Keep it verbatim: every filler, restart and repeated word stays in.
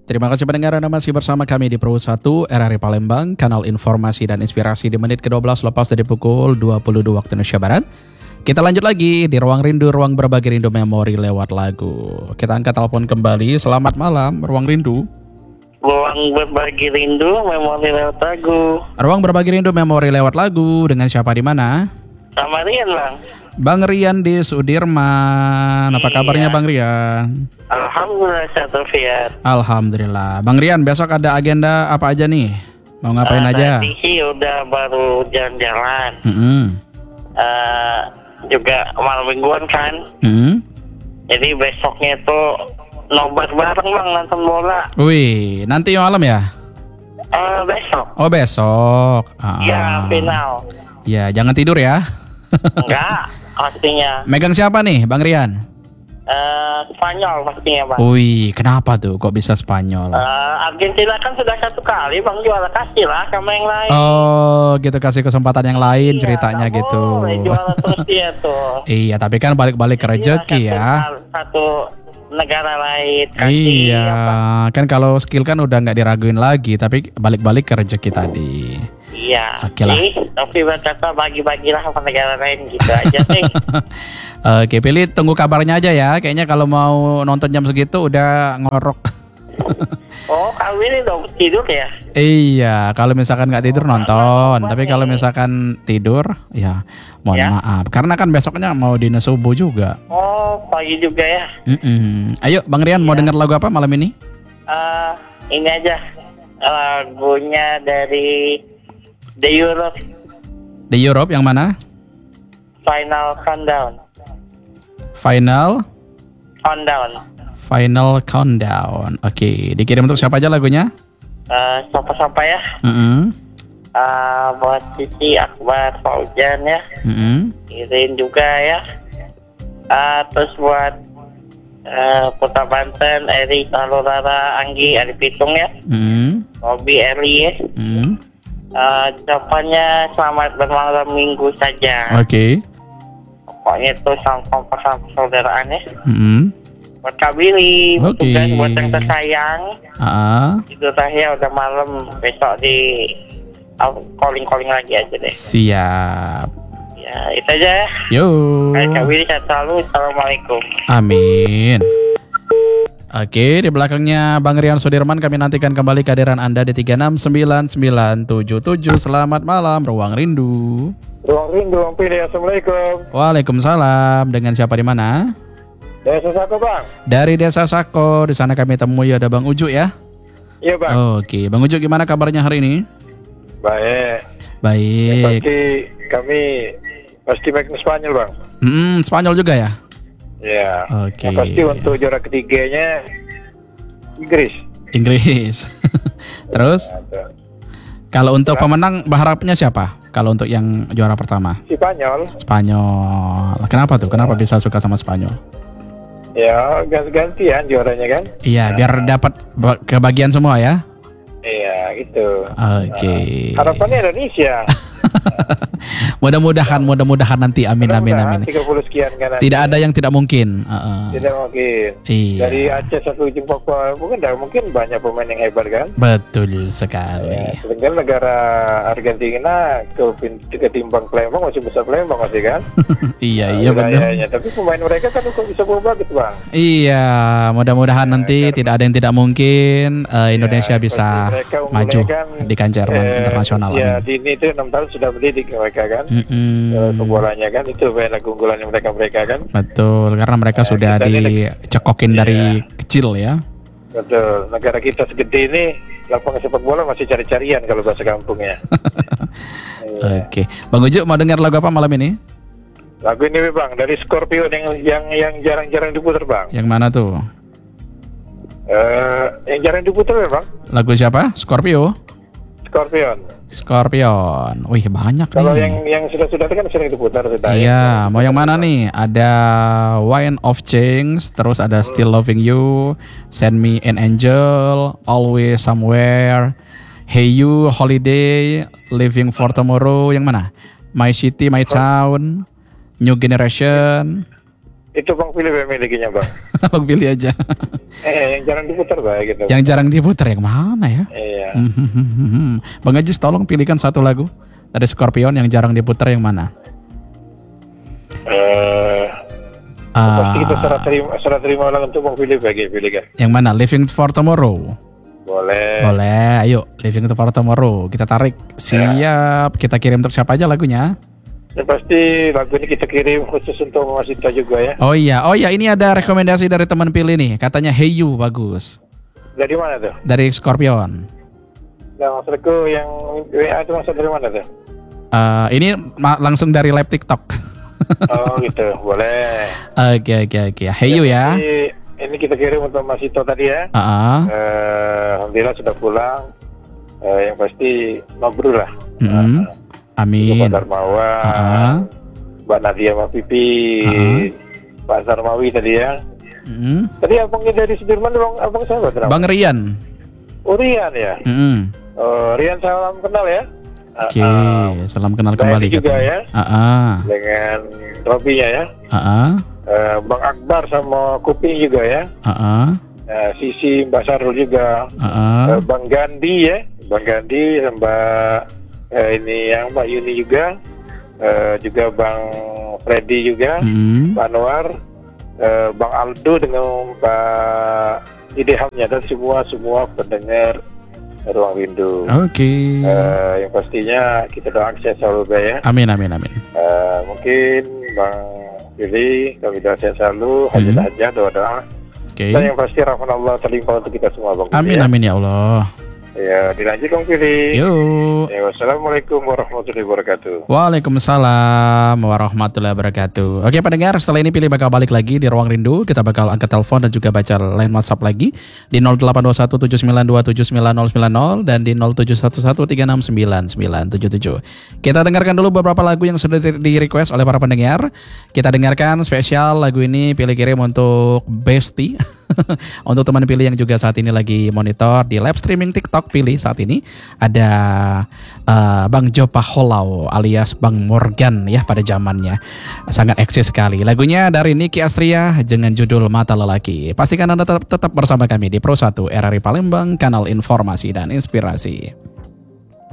Terima kasih pendengar Anda masih bersama kami di Pro satu R R I Palembang, kanal informasi dan inspirasi di menit ke dua belas lepas dari pukul dua puluh dua waktu Indonesia Barat. Kita lanjut lagi di Ruang Rindu, Ruang Berbagi Rindu Memori lewat lagu. Kita angkat telepon kembali. Selamat malam, Ruang Rindu. Ruang Berbagi Rindu Memori lewat lagu. Ruang Berbagi Rindu Memori lewat lagu. Dengan siapa di mana? Sama Rian, Bang. Bang Rian di Sudirman. Apa kabarnya Bang Rian? Alhamdulillah, Satofiat. Alhamdulillah. Bang Rian, besok ada agenda apa aja nih? Mau ngapain uh, aja? Tadi sih udah baru jalan-jalan. Mm-hmm. Uh, juga malam mingguan kan. Mm-hmm. Jadi besoknya tuh nobar bareng, Bang, nonton bola. Wih, nanti malam ya? Uh, besok. Oh, besok. Ah. Ya, final. Ya, jangan tidur ya. Enggak, pastinya. Megang siapa nih, Bang Rian? Uh, Spanyol pastinya, Bang. Wih, kenapa tuh kok bisa Spanyol? Uh, Argentina kan sudah satu kali, Bang, juara, kasih lah sama yang lain. Oh, gitu, kasih kesempatan yang lain Iya, ceritanya kamu gitu. juara terus dia tuh. Iya, tapi kan balik-balik ke rezeki ya. Satu, satu negara lain. Kasih, Iya, apa. kan kalau skill kan udah nggak diraguin lagi, tapi balik-balik ke rezeki tadi. Iya. Oke lah. Ih, tapi berkata bagi-bagilah sama negara lain gitu aja sih. Oke, pilih tunggu kabarnya aja ya. Kayaknya kalau mau nonton jam segitu udah ngorok. Oh, kamu ini udah tidur ya? Iya, kalau misalkan nggak tidur Oh, nonton, apa tapi nih? kalau misalkan tidur, ya mohon Ya. maaf. Karena kan besoknya mau dinas subuh juga. Oh, pagi juga ya. Mm-mm. Ayo, Bang Rian mau Iya. dengar lagu apa malam ini? Eh, ini aja lagunya dari The Europe, The Europe yang mana? Final Countdown. Final, Countdown. Final Countdown. Oke, dikirim untuk siapa aja lagunya? Eh, siapa-siapa ya? Mm-mm. Eh, buat Cici, Akbar, Faujan ya. Mm-mm. Irin juga ya. Uh, terus buat uh, Kota Banten, Eri, Salurara, Anggi, Ari Pitung ya. Mm-mm. Robi, Eri ya. Mm-mm. Uh, jawabannya selamat bermalam minggu saja. Oke. Pokoknya itu sama kompas sama persaudaraan ya. Mm-mm. Buat Kak Billy, Oke. tugas buat yang tersayang. Ah, Tidur ya udah malam, besok di uh, calling-calling lagi aja deh. siap. Ya itu aja ya. Yo. Baik, Kak Billy, sehat selalu. Assalamualaikum. Amin. Oke, di belakangnya Bang Rian Sudirman, kami nantikan kembali kehadiran Anda di tiga enam sembilan sembilan tujuh tujuh. Selamat malam, Ruang Rindu. Ruang Rindu, Bang Pilih. Assalamualaikum. Waalaikumsalam. Dengan siapa di mana? Desa Sako, Bang. Dari Desa Sako. Di sana kami temui ada Bang Uju ya. Iya, Bang. Oke, Bang Uju gimana kabarnya hari ini? Baik. Yang Baik. pasti kami pasti main Spanyol, Bang. Hmm, Spanyol juga ya? Ya. Oke. Yang pasti untuk juara ketiganya Inggris. Inggris. Terus Ada. kalau untuk pemenang berharapnya siapa? Kalau untuk yang juara pertama? Spanyol. Spanyol. Kenapa tuh? Kenapa bisa suka sama Spanyol? Ya, ganti-gantian juaranya kan. Iya, biar dapat ba- kebagian semua ya. Iya, gitu. Oke. Harapannya Indonesia. Mudah-mudahan, mudah-mudahan nanti. Amin, amin, amin. tiga puluh sekian kan. Tidak ada yang tidak mungkin. Uh-uh. Tidak mungkin. Iya. Dari Aceh sampai ujung Papua mungkin tidak mungkin banyak pemain yang hebat kan. Betul Ya, sekali. sedangkan negara Argentina ke ketimbang Palembang masih besar Palembang masih kan. Iya, iya benar. Wilayahnya. Tapi pemain mereka kan kok bisa bagus bagus, Bang. Iya, mudah-mudahan nanti karena- tidak ada yang tidak mungkin. eh, Indonesia Ya, bisa seperti mereka maju memulai kan, di kancah eh, internasional. Ya, Amin. di ini itu enam tahun sudah mendidik mereka kan. Mm-mm. Eh, Pembolanya kan itu banyak keunggulannya mereka mereka kan. Betul, karena mereka Nah, sudah kita ini- dicekokin Iya. dari kecil ya. Betul. Negara kita segede ini lapangan sepak bola masih cari-carian kalau bahasa kampungnya. Iya. Oke, Bang Uju mau dengar lagu apa malam ini? Lagu ini Bang dari Scorpion yang yang yang jarang-jarang diputar Bang. Yang mana tuh? Eh, yang jarang diputar ya Bang. Lagu siapa? Scorpio? Scorpion. Scorpion. Wih, banyak Kalau nih. yang yang sudah-sudah kan sering diputar sudah. Iya, mau yang mana nih? Ada Wine of Change, terus ada Still Loving You, Send Me an Angel, Always Somewhere, Hey You, Holiday, Living for Tomorrow. Yang mana? My City, My Town, New Generation. Itu Bang Philip yang milikinya Bang. Bang pilih aja. Eh yang jarang diputar Bang gitu. Yang jarang diputar yang mana ya? Iya. Bang Ajis tolong pilihkan satu lagu dari Scorpion yang jarang diputar yang mana? Eh Ah, pasti kita serah terima serah terima ulang untuk Bang Philip lagi pilih kan. yang mana? Living for Tomorrow. Boleh. Boleh, ayo Living for Tomorrow. Kita tarik. Siap. Kita kirim untuk siapa aja lagunya? Yang pasti lagu ini kita kirim khusus untuk Mas Ita juga ya. Oh iya, oh iya ini ada rekomendasi dari teman pilih nih. Katanya Hey You bagus. Dari mana tuh? Dari Scorpion. Nah maksudku yang W A itu maksud dari mana tuh? Eh, ini ma- langsung dari live TikTok. Oh gitu, boleh. Oke oke oke. Hey You ya. Jadi, ini kita kirim untuk Mas Ito tadi ya. Ah, ah. Eh, Alhamdulillah sudah pulang. Eh, yang pasti mabrur lah. Mm-mm. Amin. Pak Darmawan, Ah. Mbak Nadia Mbak Pipi, Ah. Pak Darmawi tadi ya. Mm. Tadi abangnya dari Sudirman, abang, abang saya Pak Darmawan. Bang Rian. Oh Rian ya. Mm-mm. Oh, Rian salam kenal ya. Oke, Ah, ah. salam kenal Saya kembali juga katanya. ya. Ah, ah. Dengan Robinya ya. Ah, ah. Eh, Bang Akbar sama Kuping juga ya. Ah, ah. Eh, Sisi Mbak Sarul juga. Ah, ah. Eh, Bang Gandhi ya. Bang Gandhi dan Mbak eh, ini yang Mbak Yuni juga. Eh, juga Bang Freddy juga. Mm. Pak Anwar, eh, Bang Aldo dengan Pak Idehamnya dan semua semua pendengar Ruang Rindu. Oke. Eh, yang pastinya kita doakan sehat selalu Bay, ya. Amin amin amin. Eh, mungkin Bang Billy kami doa sehat selalu, hajat Hmm. hajat doa doa. Oke. Dan yang pasti rahmat Allah terlimpah untuk kita semua Bang. Amin Billy, ya. amin ya Allah. Ya dilanjut Bang Billy. Yuk. Ya, wassalamualaikum warahmatullahi wabarakatuh. Waalaikumsalam warahmatullahi wabarakatuh. Oke pendengar, setelah ini pilih bakal balik lagi di Ruang Rindu. Kita bakal angkat telepon dan juga baca line WhatsApp lagi di nol delapan dua satu tujuh sembilan dua tujuh sembilan nol sembilan nol dan di nol tujuh satu satu tiga enam sembilan sembilan tujuh tujuh. Kita dengarkan dulu beberapa lagu yang sudah di request oleh para pendengar. Kita dengarkan spesial lagu ini pilih kirim untuk Besti. Untuk teman pilih yang juga saat ini lagi monitor di live streaming TikTok pilih saat ini ada uh, Bang Jopa Holau alias Bang Morgan ya pada zamannya sangat eksis sekali. Lagunya dari Niki Astria dengan judul Mata Lelaki. Pastikan Anda tetap, tetap bersama kami di Pro satu R R I Palembang, kanal informasi dan inspirasi.